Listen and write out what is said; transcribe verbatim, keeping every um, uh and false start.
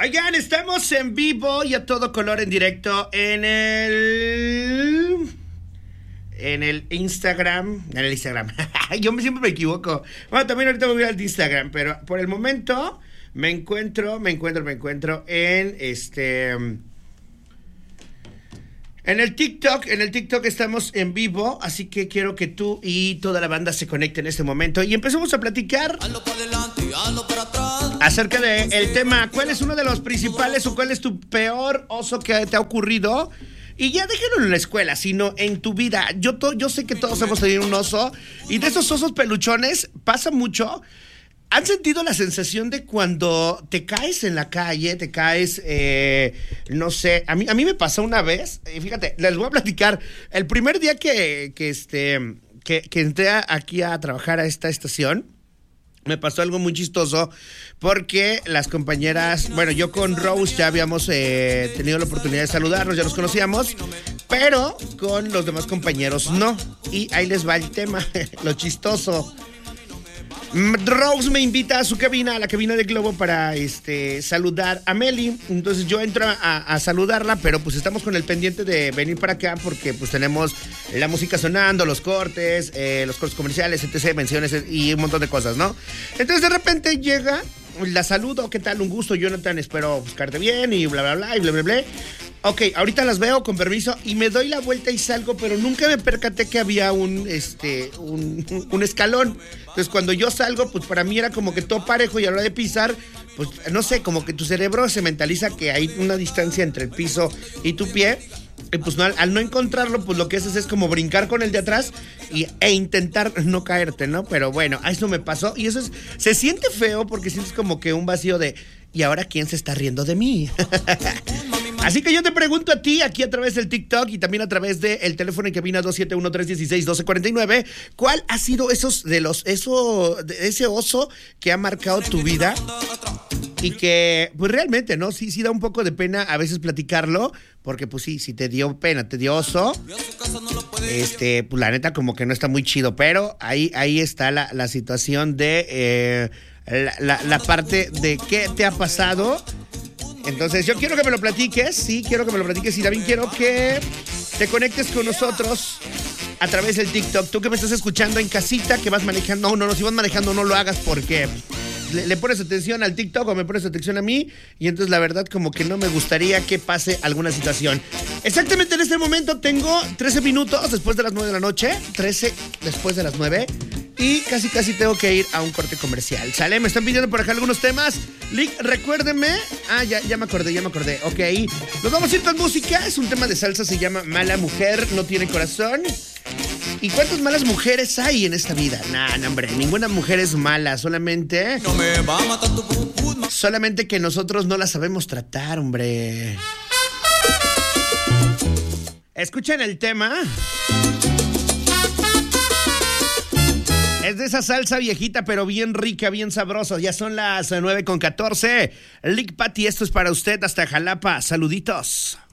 Oigan, estamos en vivo y a todo color en directo en el... En el Instagram. En el Instagram. Yo siempre me equivoco. Bueno, también ahorita me voy al Instagram, pero por el momento me encuentro, me encuentro, me encuentro en este... En el TikTok, en el TikTok estamos en vivo, así que quiero que tú y toda la banda se conecten en este momento y empecemos a platicar acerca del tema. ¿Cuál es uno de los principales o cuál es tu peor oso que te ha ocurrido? Y ya déjenlo en la escuela, sino en tu vida. Yo, to, yo sé que todos hemos tenido un oso y de esos osos peluchones pasa mucho. ¿Han sentido la sensación de cuando te caes en la calle, te caes, eh, no sé, a mí, a mí me pasó una vez, y fíjate, les voy a platicar, el primer día que, que, este, que, que entré aquí a trabajar a esta estación, me pasó algo muy chistoso porque las compañeras, bueno, yo con Rose ya habíamos eh, tenido la oportunidad de saludarnos, ya nos conocíamos, pero con los demás compañeros no, y ahí les va el tema, lo chistoso. Rose me invita a su cabina, a la cabina de Globo para este saludar a Meli. Entonces yo entro a, a saludarla, pero pues estamos con el pendiente de venir para acá porque pues tenemos la música sonando, los cortes, eh, los cortes comerciales, etcétera, menciones y un montón de cosas, ¿no? Entonces de repente llega, la saludo, ¿qué tal? Un gusto, Jonathan, espero buscarte bien y bla, bla, bla, y bla, bla, bla. Ok, ahorita las veo, con permiso, y me doy la vuelta y salgo, pero nunca me percaté que había un, este, un, un escalón. Entonces, cuando yo salgo, pues para mí era como que todo parejo y a la hora de pisar, pues no sé, como que tu cerebro se mentaliza que hay una distancia entre el piso y tu pie. Y pues no, al, al no encontrarlo, pues lo que haces es como brincar con el de atrás y, e intentar no caerte, ¿no? Pero bueno, a eso me pasó y eso es, se siente feo porque sientes como que un vacío de, ¿y ahora quién se está riendo de mí? Así que yo te pregunto a ti, aquí a través del TikTok y también a través del teléfono en cabina dos siete uno, tres uno seis, uno dos cuatro nueve, ¿cuál ha sido esos de los, eso, de ese oso que ha marcado tu vida? Y que, pues realmente, ¿no? Sí, sí da un poco de pena a veces platicarlo, porque pues sí, si te dio pena, te dio oso, este, pues la neta como que no está muy chido, pero ahí, ahí está la, la situación de eh, la, la, la parte de qué te ha pasado. Entonces yo quiero que me lo platiques, sí, quiero que me lo platiques y también quiero que te conectes con nosotros a través del TikTok. Tú que me estás escuchando en casita, que vas manejando, no, no, no, si vas manejando no lo hagas porque le, le pones atención al TikTok o me pones atención a mí y entonces la verdad como que no me gustaría que pase alguna situación. Exactamente en este momento tengo trece minutos después de las nueve de la noche, trece después de las nueve. Y casi casi tengo que ir a un corte comercial. ¿Sale? Me están pidiendo por acá algunos temas. Lick, recuérdeme. Ah, ya, ya me acordé, ya me acordé. Ok. Nos vamos a ir con música. Es un tema de salsa, se llama Mala Mujer, no tiene corazón. ¿Y cuántas malas mujeres hay en esta vida? Nah, no, hombre, ninguna mujer es mala. Solamente... No me va a matar tu pupud. Solamente que nosotros no la sabemos tratar, hombre. Escuchen el tema. Es de esa salsa viejita, pero bien rica, bien sabrosa. Ya son las nueve con catorce. Lick Patty, esto es para usted hasta Jalapa. Saluditos.